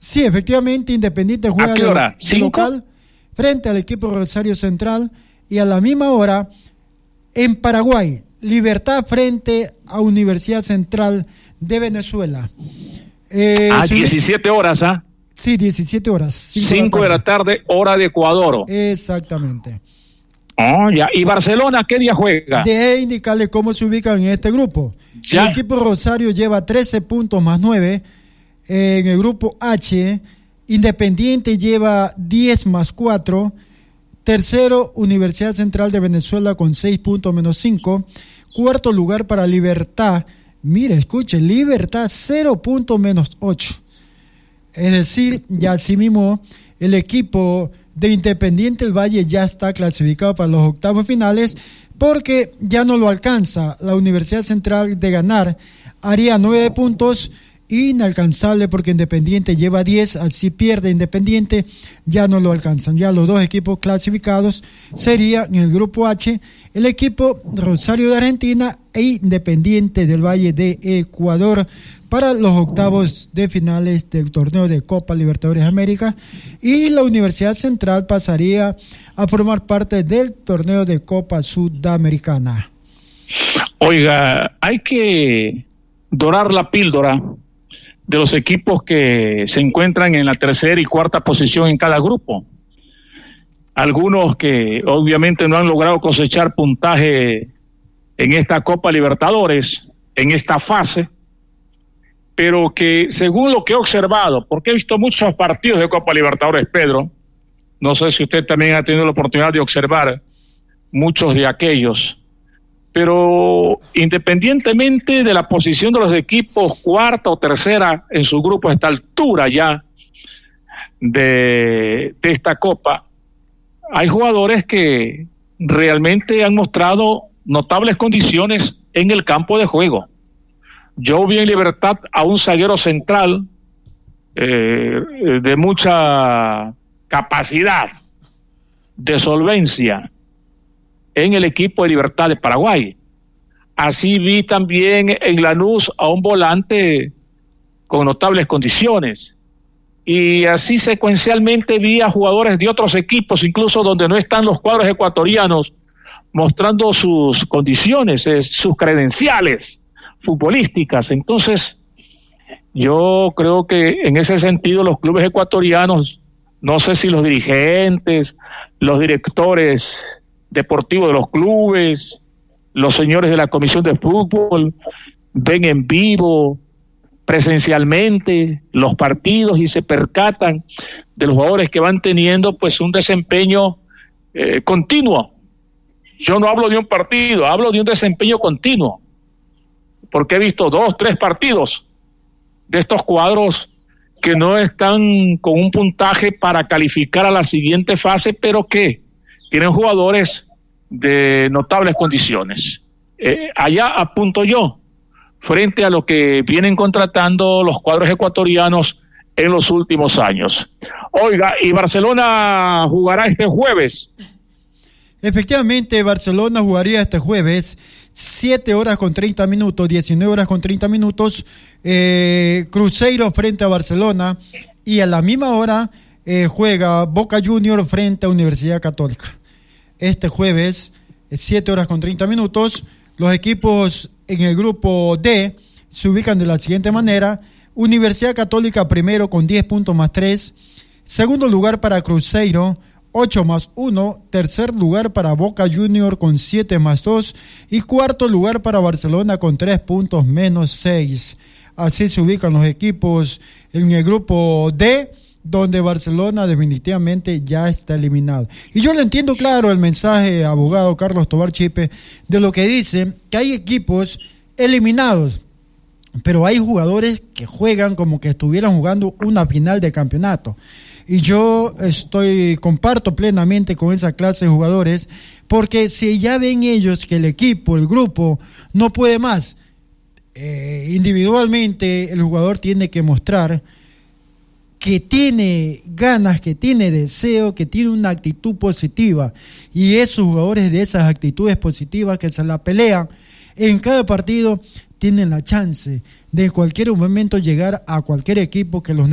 Sí, efectivamente, Independiente juega ¿A qué hora? de local frente al equipo Rosario Central, y a la misma hora en Paraguay, Libertad frente a Universidad Central de Venezuela. 17 horas, ¿ah? Sí, 17 horas. 5 de la tarde, hora de Ecuador. Exactamente. Oh, ya. ¿Y Barcelona qué día juega? Deje indicarle cómo se ubican en este grupo. Ya. El equipo Rosario lleva 13 puntos más 9 en el grupo H. Independiente lleva 10 más 4. Tercero, Universidad Central de Venezuela con 6 puntos menos 5. Cuarto lugar para Libertad. Mire, escuche, Libertad 0 puntos menos 8. Es decir, ya así mismo el equipo de Independiente del Valle ya está clasificado para los octavos finales, porque ya no lo alcanza. La Universidad Central de ganar haría 9 puntos, inalcanzable porque Independiente lleva 10, así pierde Independiente, ya no lo alcanzan. Ya los dos equipos clasificados serían en el grupo H, el equipo Rosario de Argentina e Independiente del Valle de Ecuador para los octavos de finales del torneo de Copa Libertadores de América, y la Universidad Central pasaría a formar parte del torneo de Copa Sudamericana. Oiga, hay que dorar la píldora de los equipos que se encuentran en la tercera y cuarta posición en cada grupo. Algunos que obviamente no han logrado cosechar puntaje en esta Copa Libertadores, en esta fase, pero que según lo que he observado, porque he visto muchos partidos de Copa Libertadores, Pedro, no sé si usted también ha tenido la oportunidad de observar muchos de aquellos, pero independientemente de la posición de los equipos cuarta o tercera en su grupo a esta altura ya de esta Copa, hay jugadores que realmente han mostrado notables condiciones en el campo de juego. Yo vi en Libertad a un zaguero central de mucha capacidad, de solvencia en el equipo de Libertad de Paraguay. Así vi también en Lanús a un volante con notables condiciones. Y así secuencialmente vi a jugadores de otros equipos, incluso donde no están los cuadros ecuatorianos, mostrando sus condiciones, sus credenciales futbolísticas. Entonces, yo creo que en ese sentido los clubes ecuatorianos, no sé si los dirigentes, los directores deportivos de los clubes, los señores de la Comisión de Fútbol, ven en vivo, presencialmente los partidos y se percatan de los jugadores que van teniendo pues un desempeño continuo. Yo no hablo de un partido, hablo de un desempeño continuo, porque he visto 2, 3 partidos de estos cuadros que no están con un puntaje para calificar a la siguiente fase, pero que tienen jugadores de notables condiciones. Allá apunto yo, frente a lo que vienen contratando los cuadros ecuatorianos en los últimos años. Oiga, ¿y Barcelona jugará este jueves? Efectivamente, Barcelona jugaría este jueves, 7 horas con 30 minutos, 19 horas con 30 minutos, Cruzeiro frente a Barcelona, y a la misma hora juega Boca Juniors frente a Universidad Católica. Este jueves, 7 horas con 30 minutos, los equipos en el grupo D se ubican de la siguiente manera: Universidad Católica primero con 10 puntos más 3, segundo lugar para Cruzeiro, 8 más 1, tercer lugar para Boca Juniors con 7 más 2 y cuarto lugar para Barcelona con 3 puntos menos 6. Así se ubican los equipos en el grupo D, donde Barcelona definitivamente ya está eliminado. Y yo le entiendo claro el mensaje, abogado Carlos Tobar Chipe, de lo que dice, que hay equipos eliminados, pero hay jugadores que juegan como que estuvieran jugando una final de campeonato. Y yo comparto plenamente con esa clase de jugadores, porque si ya ven ellos que el equipo, el grupo, no puede más, individualmente el jugador tiene que mostrar que tiene ganas, que tiene deseo, que tiene una actitud positiva, y esos jugadores de esas actitudes positivas que se la pelean en cada partido tienen la chance de en cualquier momento llegar a cualquier equipo que los